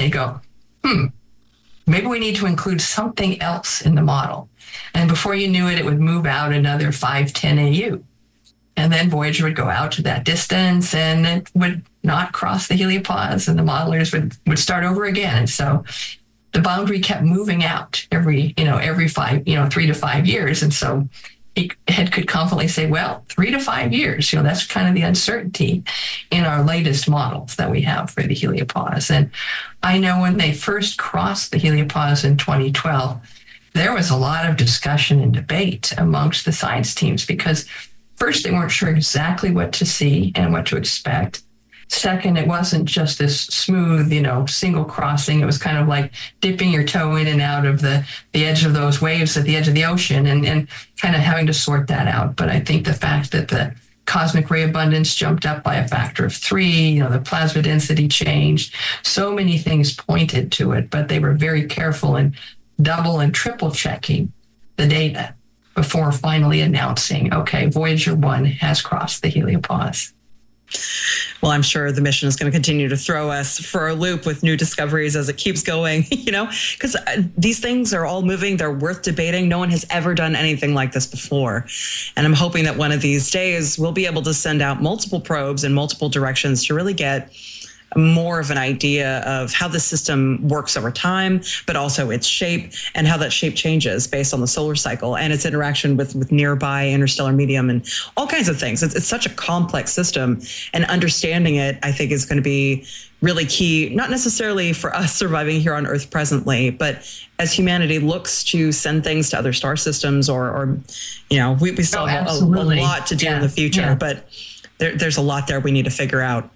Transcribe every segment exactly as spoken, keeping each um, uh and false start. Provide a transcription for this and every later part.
they go, hmm, maybe we need to include something else in the model. And before you knew it, it would move out another five, ten A U. And then Voyager would go out to that distance and it would not cross the heliopause, and the modelers would, would start over again. And so the boundary kept moving out every, you know, every five, you know, three to five years. And so it, it could confidently say, well, three to five years, you know, that's kind of the uncertainty in our latest models that we have for the heliopause. And I know when they first crossed the heliopause in twenty twelve, there was a lot of discussion and debate amongst the science teams because first, they weren't sure exactly what to see and what to expect. Second, it wasn't just this smooth, you know, single crossing. It was kind of like dipping your toe in and out of the, the edge of those waves at the edge of the ocean and, and kind of having to sort that out. But I think the fact that the cosmic ray abundance jumped up by a factor of three, you know, the plasma density changed, so many things pointed to it, but they were very careful in double and triple checking the data before finally announcing, okay, Voyager one has crossed the heliopause. Well, I'm sure the mission is going to continue to throw us for a loop with new discoveries as it keeps going, you know, because these things are all moving. They're worth debating. No one has ever done anything like this before. And I'm hoping that one of these days we'll be able to send out multiple probes in multiple directions to really get more of an idea of how the system works over time, but also its shape and how that shape changes based on the solar cycle and its interaction with, with nearby interstellar medium and all kinds of things. It's, it's such a complex system, and understanding it, I think, is going to be really key, not necessarily for us surviving here on Earth presently, but as humanity looks to send things to other star systems or, or you know, we, we still oh, have a, a lot to do yeah. in the future, yeah. but there, there's a lot there we need to figure out.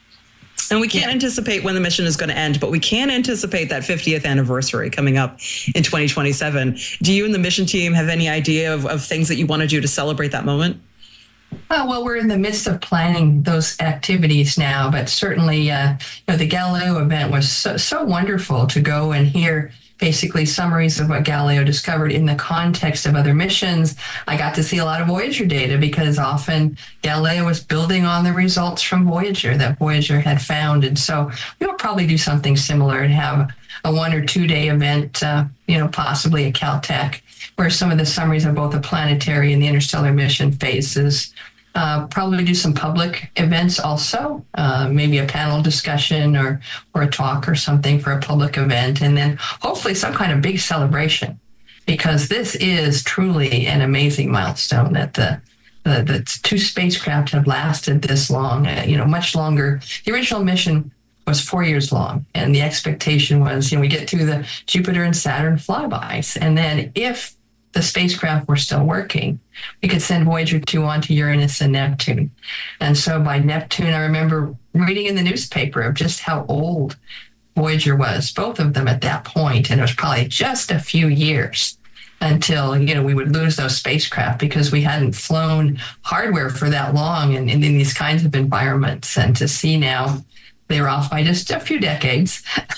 And we can't yeah. anticipate when the mission is going to end, but we can anticipate that fiftieth anniversary coming up in twenty twenty-seven. Do you and the mission team have any idea of, of things that you want to do to celebrate that moment? Oh, well, we're in the midst of planning those activities now, but certainly uh, you know, the Galileo event was so, so wonderful to go and hear basically summaries of what Galileo discovered in the context of other missions. I got to see a lot of Voyager data because often Galileo was building on the results from Voyager that Voyager had found. And so we'll probably do something similar and have a one or two day event, uh, you know, possibly at Caltech, where some of the summaries of both the planetary and the interstellar mission phases. Uh, probably do some public events also, uh, maybe a panel discussion or or a talk or something for a public event, and then hopefully some kind of big celebration, because this is truly an amazing milestone that the the, the two spacecraft have lasted this long, uh, you know, much longer. The original mission was four years long, and the expectation was, you know, we get through the Jupiter and Saturn flybys, and then if the spacecraft were still working, we could send Voyager two on to Uranus and Neptune. And so by Neptune, I remember reading in the newspaper of just how old Voyager was, both of them at that point. And it was probably just a few years until, you know, we would lose those spacecraft because we hadn't flown hardware for that long and, and in these kinds of environments. And to see now they were off by just a few decades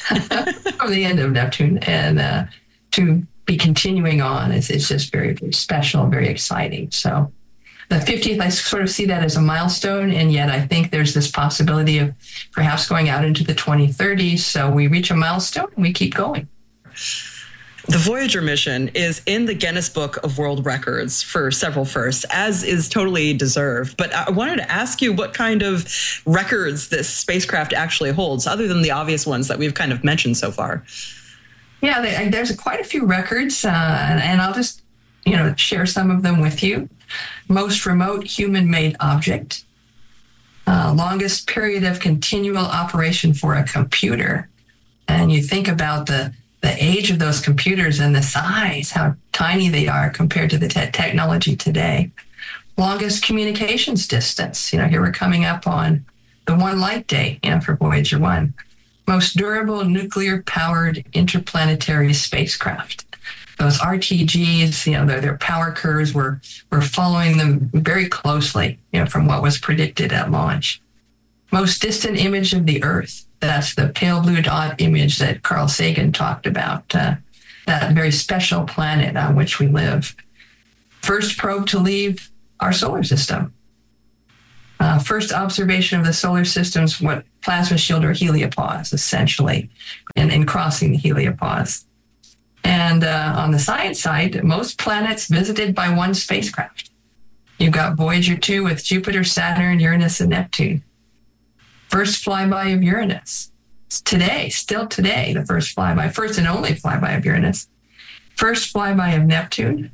from the end of Neptune, and uh, to be continuing on. It's, it's just very, very special, very exciting. So the fiftieth, I sort of see that as a milestone, and yet I think there's this possibility of perhaps going out into the twenty thirties. So we reach a milestone and we keep going. The Voyager mission is in the Guinness Book of World Records for several firsts, as is totally deserved. But I wanted to ask you what kind of records this spacecraft actually holds, other than the obvious ones that we've kind of mentioned so far. Yeah, they, there's quite a few records, uh, and, and I'll just, you know, share some of them with you. Most remote human-made object, uh, longest period of continual operation for a computer. And you think about the, the age of those computers and the size, how tiny they are compared to the te- technology today. Longest communications distance. You know, here we're coming up on the one light day, you know, for Voyager one. Most durable nuclear-powered interplanetary spacecraft. Those R T Gs, you know, their, their power curves, we're, we're following them very closely, you know, from what was predicted at launch. Most distant image of the Earth. That's the pale blue dot image that Carl Sagan talked about, uh, that very special planet on which we live. First probe to leave our solar system. Uh, first observation of the solar system's what plasma shield or heliopause, essentially, in, in crossing the heliopause. And uh, on the science side, most planets visited by one spacecraft. You've got Voyager two with Jupiter, Saturn, Uranus, and Neptune. First flyby of Uranus. It's today, still today, the first flyby, first and only flyby of Uranus. First flyby of Neptune.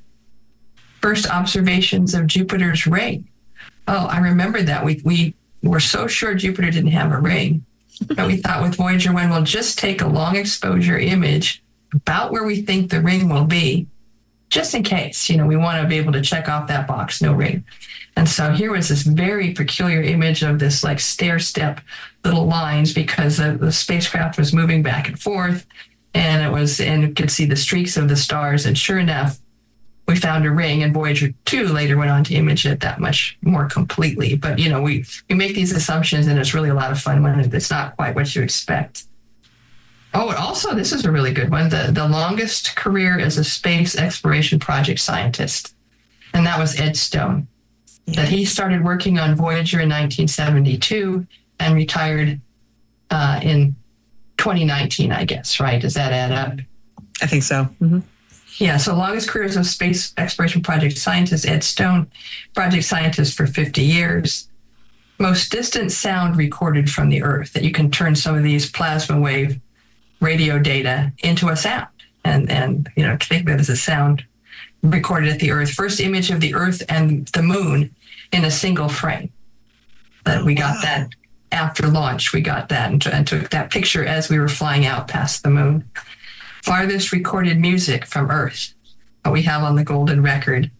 First observations of Jupiter's ring. Oh, I remember that. We we were so sure Jupiter didn't have a ring, but we thought with Voyager one, we'll just take a long exposure image about where we think the ring will be, just in case. You know, we want to be able to check off that box, no ring. And so here was this very peculiar image of this like stair-step little lines, because the, the spacecraft was moving back and forth, and it was, and you could see the streaks of the stars. And sure enough, we found a ring, and Voyager two later went on to image it that much more completely. But, you know, we, we make these assumptions, and it's really a lot of fun when it's not quite what you expect. Oh, and also, this is a really good one, the, the longest career as a space exploration project scientist. And that was Ed Stone. That he started working on Voyager in nineteen seventy-two and retired uh, in twenty nineteen, I guess, right? Does that add up? I think so. Mm-hmm. Yeah, so longest career as a space exploration project scientist, Ed Stone, project scientist for fifty years. Most distant sound recorded from the Earth, that you can turn some of these plasma wave radio data into a sound. And, and you know, think of it as a sound recorded at the Earth. First image of the Earth and the moon in a single frame. That we got wow. that after launch. We got that and, and took that picture as we were flying out past the moon. Farthest recorded music from Earth, what we have on the golden record.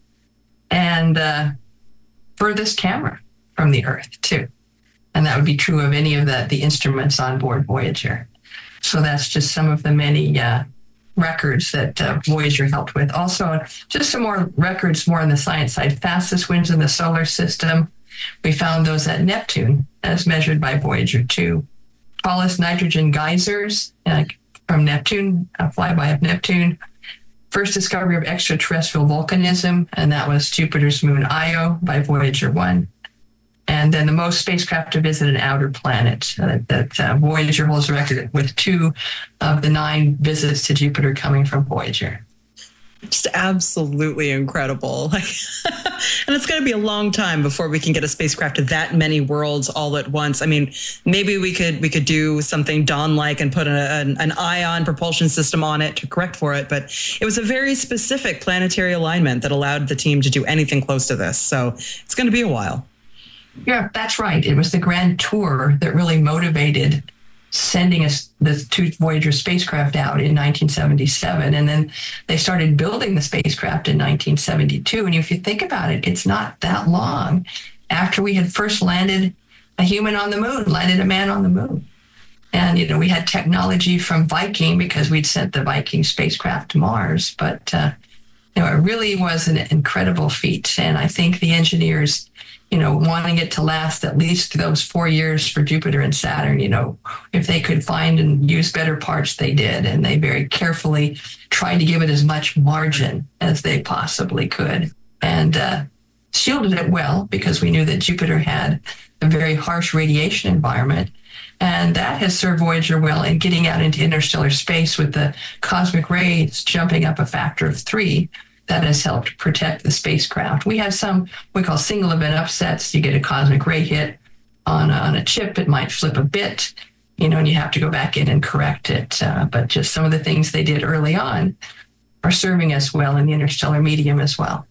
And uh, furthest camera from the Earth, too. And that would be true of any of the, the instruments on board Voyager. So that's just some of the many uh, records that uh, Voyager helped with. Also, just some more records more on the science side. Fastest winds in the solar system. We found those at Neptune, as measured by Voyager two. Tallest nitrogen geysers uh, from Neptune, a flyby of Neptune. First discovery of extraterrestrial volcanism, and that was Jupiter's moon Io by Voyager one. And then the most spacecraft to visit an outer planet. Uh, that uh, Voyager holds the record with two of the nine visits to Jupiter coming from Voyager. Just absolutely incredible. Like, and it's going to be a long time before we can get a spacecraft to that many worlds all at once. I mean, maybe we could we could do something Dawn-like and put a, an, an ion propulsion system on it to correct for it. But it was a very specific planetary alignment that allowed the team to do anything close to this. So it's going to be a while. Yeah, that's right. It was the Grand Tour that really motivated sending us the two Voyager spacecraft out in nineteen seventy-seven. And then they started building the spacecraft in nineteen seventy-two. And if you think about it, it's not that long after we had first landed a human on the moon, landed a man on the moon. And, you know, we had technology from Viking because we'd sent the Viking spacecraft to Mars. But, uh, you know, it really was an incredible feat. And I think the engineers, you know, wanting it to last at least those four years for Jupiter and Saturn, you know, if they could find and use better parts, they did. And they very carefully tried to give it as much margin as they possibly could. And uh, shielded it well, because we knew that Jupiter had a very harsh radiation environment. And that has served Voyager well in getting out into interstellar space with the cosmic rays jumping up a factor of three. That has helped protect the spacecraft. We have some we call single event upsets. You get a cosmic ray hit on a, on a chip, it might flip a bit, you know, and you have to go back in and correct it. Uh, but just some of the things they did early on are serving us well in the interstellar medium as well.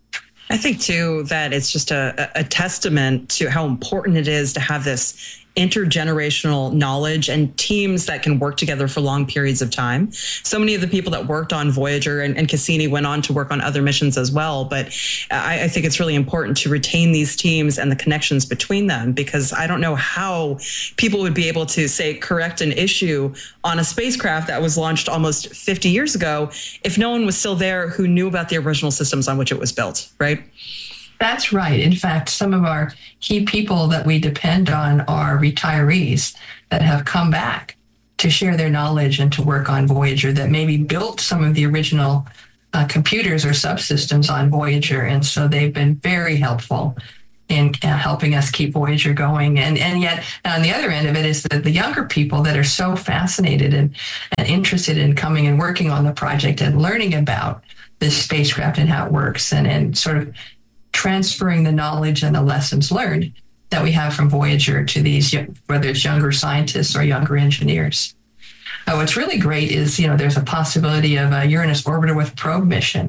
I think, too, that it's just a, a testament to how important it is to have this intergenerational knowledge and teams that can work together for long periods of time. So many of the people that worked on Voyager and, and Cassini went on to work on other missions as well. But I, I think it's really important to retain these teams and the connections between them, because I don't know how people would be able to, say, correct an issue on a spacecraft that was launched almost fifty years ago if no one was still there who knew about the original systems on which it was built, right? That's right. In fact, some of our key people that we depend on are retirees that have come back to share their knowledge and to work on Voyager, that maybe built some of the original uh, computers or subsystems on Voyager. And so they've been very helpful in uh, helping us keep Voyager going. And and yet on the other end of it is that the younger people that are so fascinated and, and interested in coming and working on the project and learning about this spacecraft and how it works, and, and sort of transferring the knowledge and the lessons learned that we have from Voyager to these, whether it's younger scientists or younger engineers. Uh, what's really great is, you know, there's a possibility of a Uranus Orbiter with Probe mission.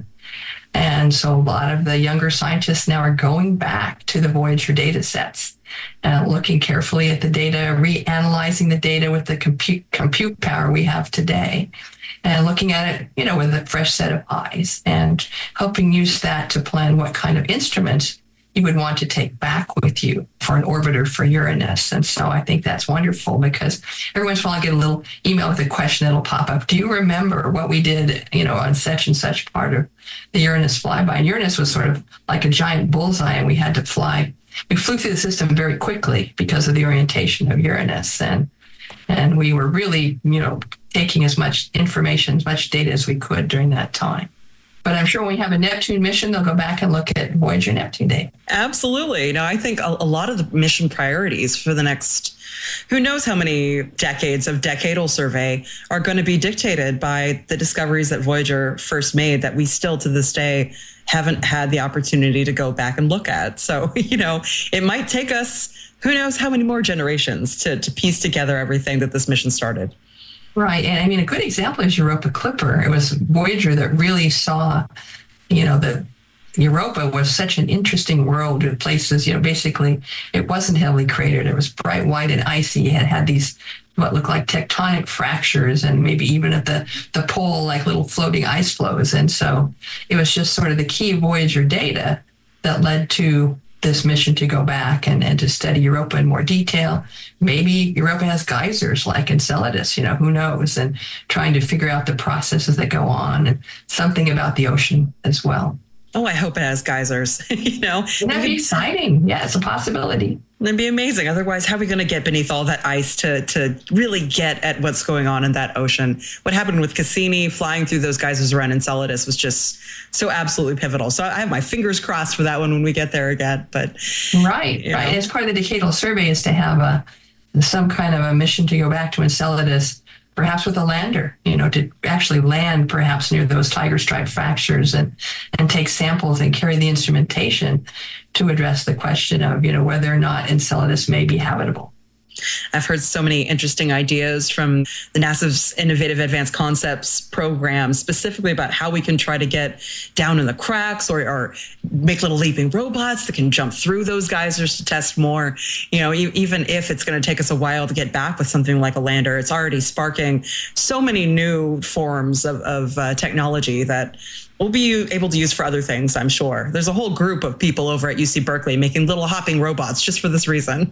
And so a lot of the younger scientists now are going back to the Voyager data sets, uh, looking carefully at the data, reanalyzing the data with the compute, compute power we have today, and looking at it, you know, with a fresh set of eyes, and helping use that to plan what kind of instruments you would want to take back with you for an orbiter for Uranus. And so I think that's wonderful, because every once in a while I get a little email with a question that'll pop up. Do you remember what we did, you know, on such and such part of the Uranus flyby? And Uranus was sort of like a giant bullseye, and we had to fly. We flew through the system very quickly because of the orientation of Uranus. And and we were really, you know, taking as much information, as much data as we could during that time. But I'm sure when we have a Neptune mission, they'll go back and look at Voyager Neptune data. Absolutely. No, I think a, a lot of the mission priorities for the next, who knows how many decades of decadal survey are going to be dictated by the discoveries that Voyager first made that we still to this day haven't had the opportunity to go back and look at. So, you know, it might take us, who knows how many more generations to, to piece together everything that this mission started. Right. And I mean, a good example is Europa Clipper. It was Voyager that really saw, you know, that Europa was such an interesting world with places, you know, basically it wasn't heavily cratered. It was bright white and icy. It had had these what looked like tectonic fractures, and maybe even at the, the pole, like little floating ice flows. And so it was just sort of the key Voyager data that led to this mission to go back and, and to study Europa in more detail. Maybe Europa has geysers like Enceladus, you know, who knows, and trying to figure out the processes that go on, and something about the ocean as well. Oh, I hope it has geysers, you know. Wouldn't that be exciting? Yeah, it's a possibility. That'd be amazing. Otherwise, how are we going to get beneath all that ice to to really get at what's going on in that ocean? What happened with Cassini flying through those geysers around Enceladus was just so absolutely pivotal. So I have my fingers crossed for that one when we get there again. But right, right. And as part of the decadal survey is to have a some kind of a mission to go back to Enceladus, perhaps with a lander, you know, to actually land perhaps near those tiger stripe fractures, and, and take samples and carry the instrumentation to address the question of, you know, whether or not Enceladus may be habitable. I've heard so many interesting ideas from the NASA's Innovative Advanced Concepts program, specifically about how we can try to get down in the cracks, or, or make little leaping robots that can jump through those geysers to test more. You know, e- even if it's going to take us a while to get back with something like a lander, it's already sparking so many new forms of, of uh, technology that we'll be able to use for other things, I'm sure. There's a whole group of people over at U C Berkeley making little hopping robots just for this reason.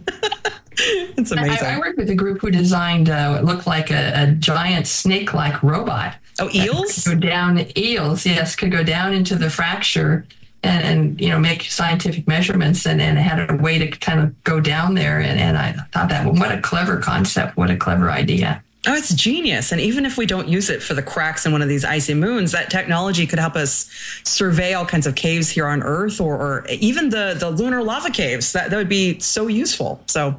It's amazing. I, I worked with a group who designed uh, what looked like a, a giant snake-like robot. Oh, eels? Could go down, eels, yes, could go down into the fracture and, and you know, make scientific measurements, and, and had a way to kind of go down there. And, and I thought that, what a clever concept, what a clever idea. Oh, it's genius. And even if we don't use it for the cracks in one of these icy moons, that technology could help us survey all kinds of caves here on Earth, or, or even the, the lunar lava caves. That, that would be so useful. So,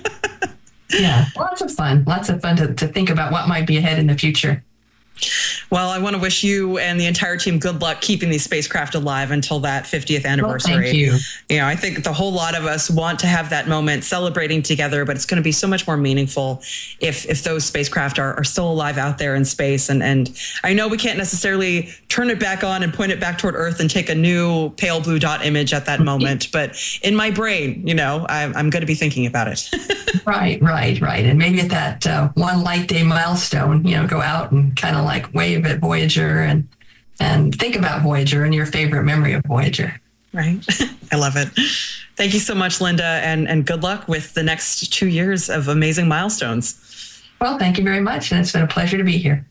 yeah, lots of fun. Lots of fun to, to think about what might be ahead in the future. Well, I want to wish you and the entire team good luck keeping these spacecraft alive until that fiftieth anniversary. Well, thank you. You know, I think the whole lot of us want to have that moment celebrating together, but it's going to be so much more meaningful if if those spacecraft are, are still alive out there in space. And and I know we can't necessarily turn it back on and point it back toward Earth and take a new pale blue dot image at that moment. But in my brain, you know, I'm, I'm going to be thinking about it. Right, right, right. And maybe at that uh, one light day milestone, you know, go out and kind of like wave at Voyager and and think about Voyager and your favorite memory of Voyager. Right. I love it. Thank you so much, Linda, and, and good luck with the next two years of amazing milestones. Well, thank you very much. And it's been a pleasure to be here.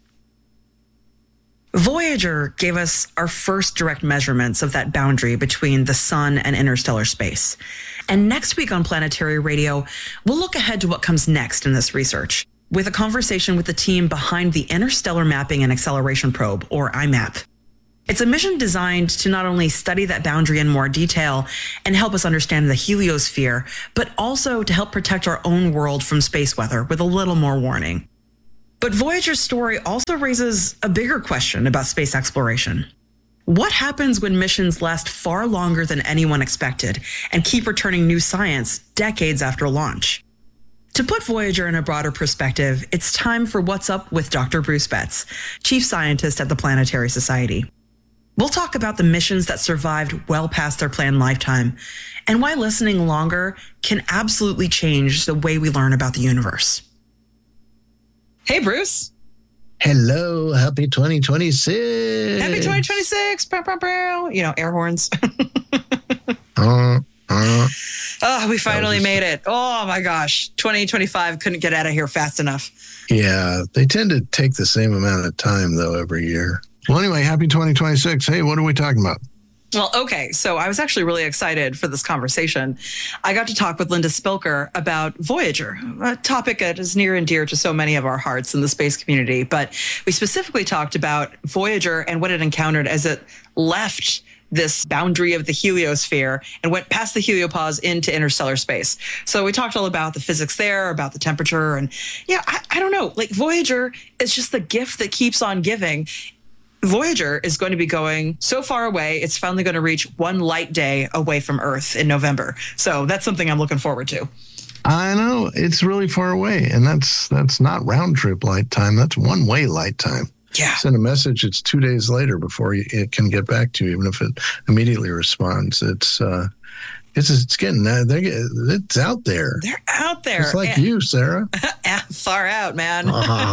Voyager gave us our first direct measurements of that boundary between the sun and interstellar space. And next week on Planetary Radio, we'll look ahead to what comes next in this research, with a conversation with the team behind the Interstellar Mapping and Acceleration Probe, or I MAP. It's a mission designed to not only study that boundary in more detail and help us understand the heliosphere, but also to help protect our own world from space weather with a little more warning. But Voyager's story also raises a bigger question about space exploration. What happens when missions last far longer than anyone expected and keep returning new science decades after launch? To put Voyager in a broader perspective, it's time for What's Up with Doctor Bruce Betts, Chief Scientist at the Planetary Society. We'll talk about the missions that survived well past their planned lifetime and why listening longer can absolutely change the way we learn about the universe. Hey, Bruce. Hello. Happy twenty twenty-six. Happy twenty twenty-six. Bow, bow, bow. You know, air horns. uh, uh, oh, we finally made it. Oh, my gosh. twenty twenty-five couldn't get out of here fast enough. Yeah, they tend to take the same amount of time, though, every year. Well, anyway, happy twenty twenty-six. Hey, what are we talking about? Well, okay. So I was actually really excited for this conversation. I got to talk with Linda Spilker about Voyager, a topic that is near and dear to so many of our hearts in the space community. But we specifically talked about Voyager and what it encountered as it left this boundary of the heliosphere and went past the heliopause into interstellar space. So we talked all about the physics there, about the temperature. And yeah, I, I don't know, like Voyager is just the gift that keeps on giving. Voyager is going to be going so far away, it's finally going to reach one light day away from Earth in November. So that's something I'm looking forward to. I know, it's really far away, and that's that's not round trip light time. That's one way light time. Yeah. Send a message, it's two days later before it can get back to you, even if it immediately responds. It's uh, it's it's getting they're it's out there. They're out there. It's like and, you, Sarah. Far out, man.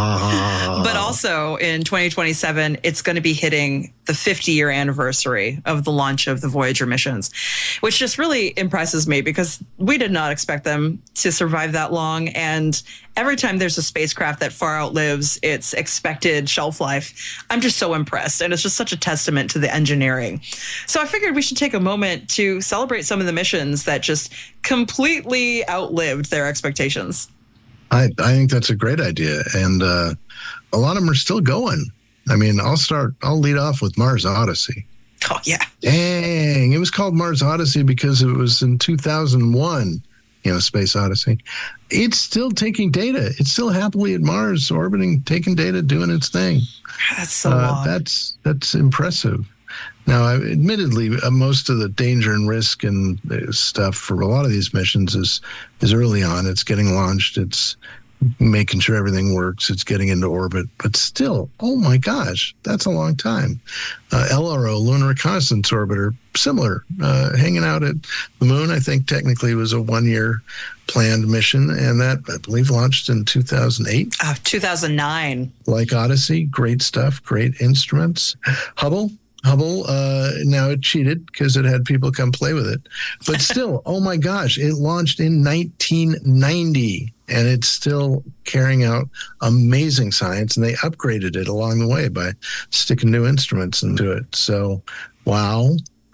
But also in twenty twenty-seven, it's going to be hitting the fifty-year anniversary of the launch of the Voyager missions, which just really impresses me because we did not expect them to survive that long. And every time there's a spacecraft that far outlives its expected shelf life, I'm just so impressed. And it's just such a testament to the engineering. So I figured we should take a moment to celebrate some of the missions that just completely outlived their expectations. I, I think that's a great idea. And uh, a lot of them are still going. I mean, I'll start, I'll lead off with Mars Odyssey. Oh, yeah. Dang. It was called Mars Odyssey because it was in two thousand one, you know, Space Odyssey. It's still taking data. It's still happily at Mars, orbiting, taking data, doing its thing. That's so uh, long. That's, that's impressive. Now, admittedly, uh, most of the danger and risk and stuff for a lot of these missions is is early on. It's getting launched. It's making sure everything works. It's getting into orbit. But still, oh my gosh, that's a long time. Uh, L R O, Lunar Reconnaissance Orbiter, similar. Uh, hanging out at the moon, I think technically was a one-year planned mission. And that, I believe, launched in two thousand eight. Oh, two thousand nine. Like Odyssey, great stuff, great instruments. Hubble. Hubble, uh, now it cheated because it had people come play with it. But still, oh my gosh, it launched in nineteen ninety and it's still carrying out amazing science. And they upgraded it along the way by sticking new instruments into it. So, wow.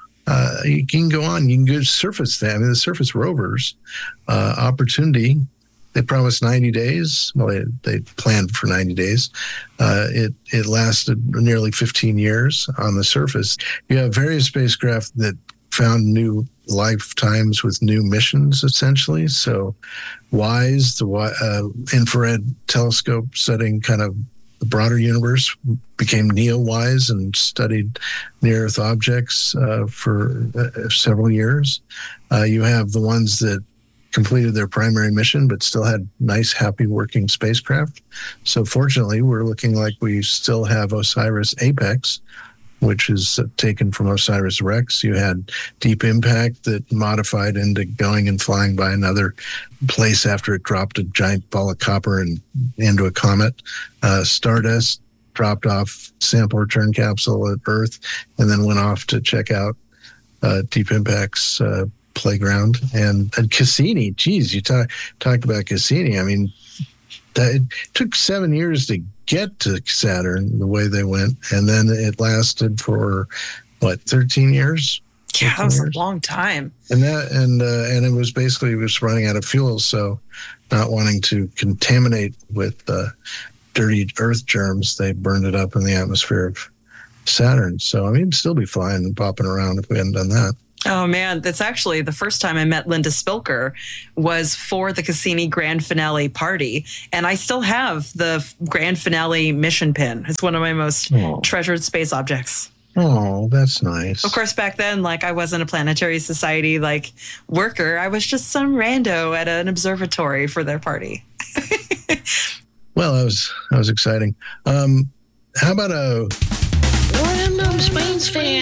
Uh, you can go on. You can go surface that. I mean, the surface rovers, uh, Opportunity, they promised ninety days. Well, they, they planned for ninety days. Uh, it it lasted nearly fifteen years on the surface. You have various spacecraft that found new lifetimes with new missions, essentially. So WISE, the uh, infrared telescope studying kind of the broader universe, became NEOWISE and studied near-Earth objects uh, for uh, several years. Uh, you have the ones that completed their primary mission, but still had nice, happy working spacecraft. So fortunately, we're looking like we still have OSIRIS-APEX, which is taken from OSIRIS-REx. You had Deep Impact that modified into going and flying by another place after it dropped a giant ball of copper and into a comet. Uh, Stardust dropped off sample return capsule at Earth and then went off to check out uh, Deep Impact's uh, playground. And, and Cassini, geez, you talk, talked about Cassini. I mean, that, it took seven years to get to Saturn the way they went, and then it lasted for what, thirteen years? Yeah, that was a long time. And that and uh, and it was basically it was running out of fuel, so not wanting to contaminate with uh, dirty Earth germs, they burned it up in the atmosphere of Saturn. So, I mean, it'd still be flying and popping around if we hadn't done that. Oh, man. That's actually the first time I met Linda Spilker was for the Cassini grand finale party. And I still have the grand finale mission pin. It's one of my most oh. treasured space objects. Oh, that's nice. Of course, back then, like, I wasn't a Planetary Society, like, worker. I was just some rando at an observatory for their party. Well, that was, that was exciting. Um, how about a random space fan?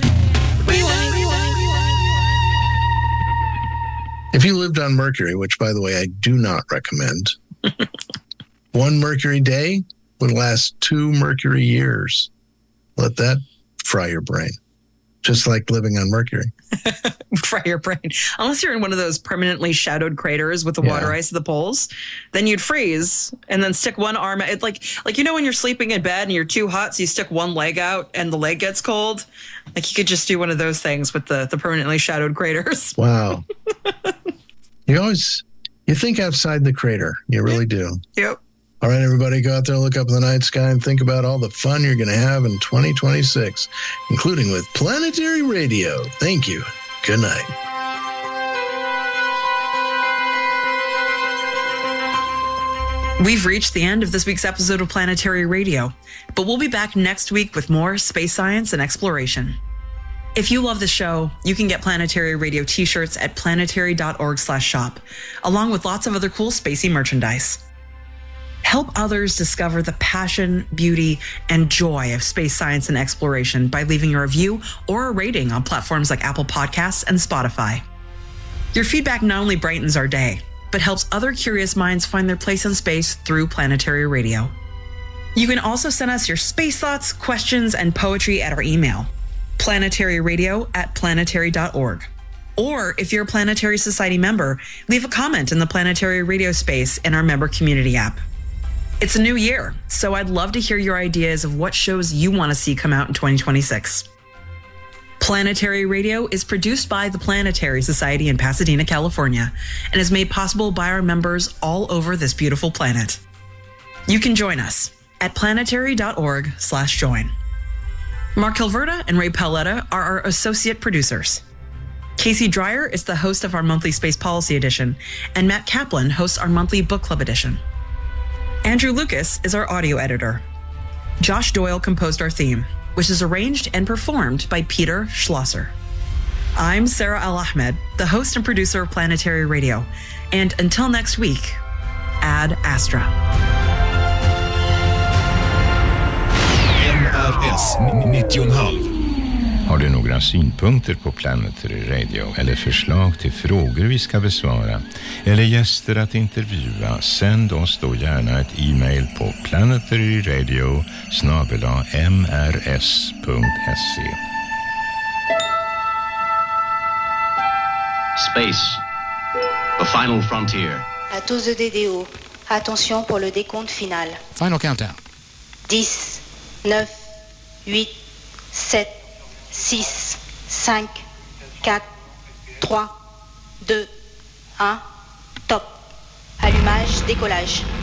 If you lived on Mercury, which, by the way, I do not recommend, one Mercury day would last two Mercury years. Let that fry your brain. Just like living on Mercury. Fry your brain. Unless you're in one of those permanently shadowed craters with the yeah. water ice at the poles, then you'd freeze and then stick one arm out. It's like, like, you know, when you're sleeping in bed and you're too hot, so you stick one leg out and the leg gets cold. Like, you could just do one of those things with the, the permanently shadowed craters. Wow. You always, you think outside the crater. You really do. Yep. All right, everybody, go out there, look up in the night sky, and think about all the fun you're going to have in twenty twenty-six, including with Planetary Radio. Thank you. Good night. We've reached the end of this week's episode of Planetary Radio, but we'll be back next week with more space science and exploration. If you love the show, you can get Planetary Radio t-shirts at planetary.org slash shop, along with lots of other cool spacey merchandise. Help others discover the passion, beauty, and joy of space science and exploration by leaving a review or a rating on platforms like Apple Podcasts and Spotify. Your feedback not only brightens our day, but helps other curious minds find their place in space through Planetary Radio. You can also send us your space thoughts, questions, and poetry at our email, planetaryradio at planetary dot org. Or if you're a Planetary Society member, leave a comment in the Planetary Radio space in our member community app. It's a new year, so I'd love to hear your ideas of what shows you want to see come out in twenty twenty-six. Planetary Radio is produced by the Planetary Society in Pasadena, California, and is made possible by our members all over this beautiful planet. You can join us at planetary.org slash join. Mark Hilverda and Ray Paoletta are our associate producers. Casey Dreyer is the host of our monthly Space Policy Edition, and Matt Kaplan hosts our monthly Book Club Edition. Andrew Lucas is our audio editor. Josh Doyle composed our theme, which is arranged and performed by Peter Schlosser. I'm Sarah Al-Ahmed, the host and producer of Planetary Radio. And until next week, Ad Astra. M R S nittio komma fem. Har du några synpunkter på Planetary Radio eller förslag till frågor vi ska besvara eller gäster att intervjua, sänd oss då gärna ett e-mail på planetaryradio snabel-a m r s punkt s e. Space, the final frontier. À tous de D D O, attention pour le décompte final. Final countdown. dix, neuf, huit, sept, six, cinq, quatre, trois, deux, un, top. Allumage, décollage.